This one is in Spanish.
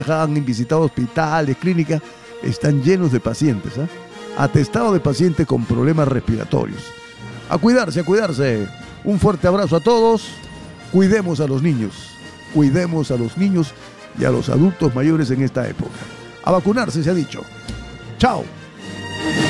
han visitado hospitales, clínicas, están llenos de pacientes, ¿eh? Atestado de pacientes con problemas respiratorios. A cuidarse, a cuidarse. Un fuerte abrazo a todos. Cuidemos a los niños. Cuidemos a los niños y a los adultos mayores en esta época. A vacunarse, se ha dicho. ¡Chao!